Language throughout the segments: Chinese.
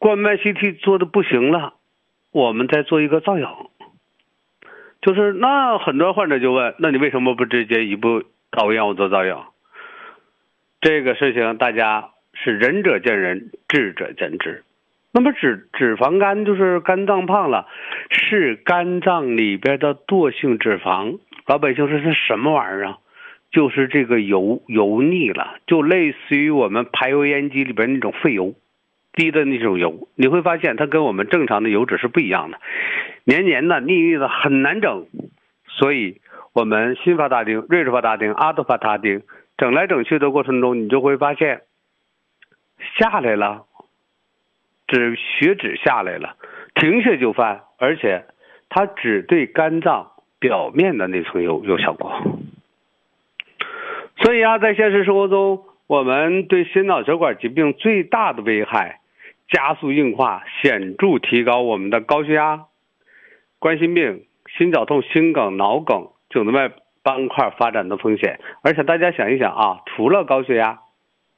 冠脉 CT 做的不行了，我们再做一个造影。就是那很多患者就问，那你为什么不直接一步到位让我做造影？这个事情大家是仁者见仁，智者见智。那么脂肪肝就是肝脏胖了，是肝脏里边的惰性脂肪。老百姓说是什么玩意儿啊？就是这个油腻了，就类似于我们排油烟机里边那种废油低的那种油。你会发现它跟我们正常的油脂是不一样的，黏黏的腻腻的，很难整。所以我们辛伐他汀、瑞士伐他汀、阿托伐他汀整来整去的过程中，你就会发现下来了，血脂下来了，停下就犯，而且它只对肝脏表面的那层油有效果。所以啊，在现实生活中，我们对心脑血管疾病最大的危害，加速硬化，显著提高我们的高血压、冠心病、心绞痛、心梗、脑梗、颈动脉斑块发展的风险。而且大家想一想啊，除了高血压，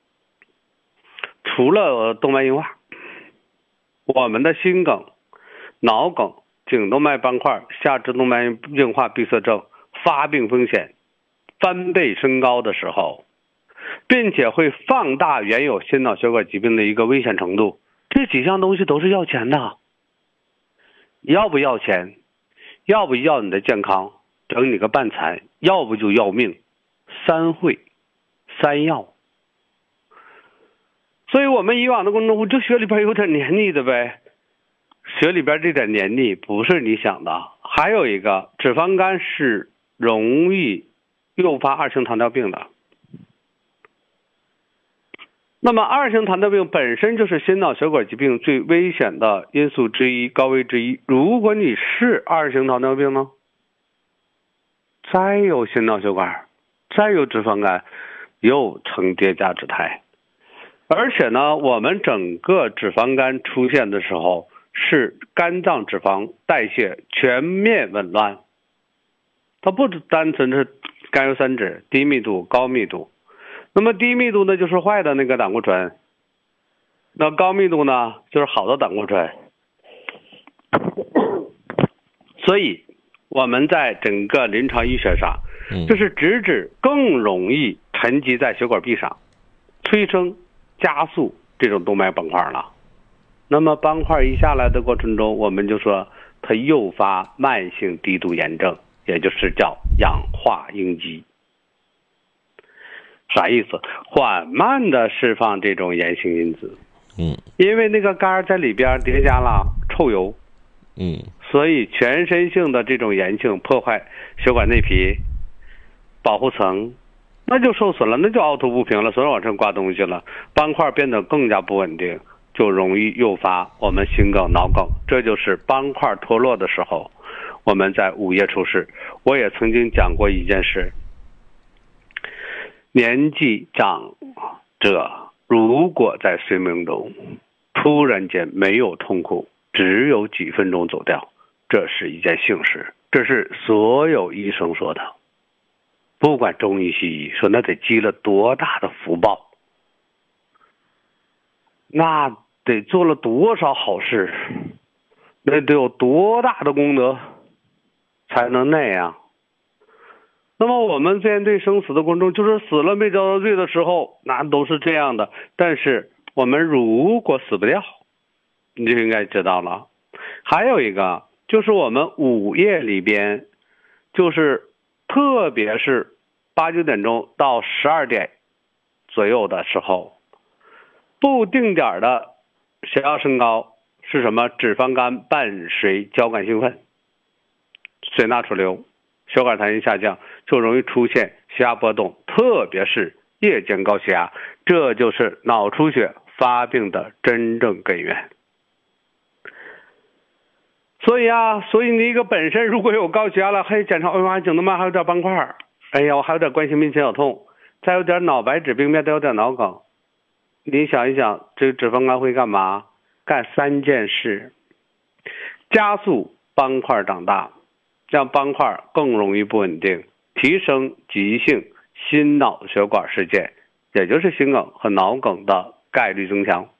除了动脉硬化，我们的心梗、脑梗、颈动脉斑块、下肢动脉硬化闭塞症发病风险翻倍升高的时候，并且会放大原有心脑血管疾病的一个危险程度，这几项东西都是要钱的。要不要钱？要不要你的健康，整你个半残，要不就要命，三会三要。所以我们以往的公众这血里边有点黏腻的呗，血里边这点黏腻不是你想的。还有一个，脂肪肝是容易诱发二型糖尿病的。那么二型糖尿病本身就是心脑血管疾病最危险的因素之一，高危之一。如果你是二型糖尿病呢，再有心脑血管，再有脂肪肝，又成叠加之态。而且呢，我们整个脂肪肝出现的时候，是肝脏脂肪代谢全面紊乱，它不单纯是甘油三酯低密度、高密度。那么低密度呢，就是坏的那个胆固醇，那高密度呢，就是好的胆固醇。所以我们在整个临床医学上，就是直指更容易沉积在血管壁上，催生加速这种动脉斑块了。那么斑块一下来的过程中，我们就说它诱发慢性低度炎症，也就是叫氧化应激。啥意思？缓慢的释放这种炎性因子。因为那个肝在里边叠加了臭油。所以全身性的这种炎性破坏血管内皮保护层，那就受损了，那就凹凸不平了，所以往上挂东西了，斑块变得更加不稳定，就容易诱发我们心梗、脑梗。这就是斑块脱落的时候，我们在午夜出事。我也曾经讲过一件事，年纪长者如果在睡梦中突然间没有痛苦，只有几分钟走掉，这是一件幸事。这是所有医生说的，不管中医西医，说那得积了多大的福报，那得做了多少好事，那得有多大的功德才能那样。那么我们面对生死的过程中，就是死了没遭到罪的时候，那都是这样的。但是我们如果死不掉，你就应该知道了。还有一个就是我们午夜里边，就是特别是8、9点钟到12点左右的时候，不定点的血压升高是什么？脂肪肝伴随交感兴奋，水钠储留，血管弹性下降，就容易出现血压波动，特别是夜间高血压，这就是脑出血发病的真正根源。所以你一个本身如果有高血压了，还检查，哎呀，颈动脉还有点斑块，哎呀，我还有点冠心病、心绞痛，再有点脑白质病变，再有点脑梗，你想一想，这个脂肪肝会干嘛？干3件事：加速斑块长大，让斑块更容易不稳定，提升急性心脑血管事件，也就是心梗和脑梗的概率增强。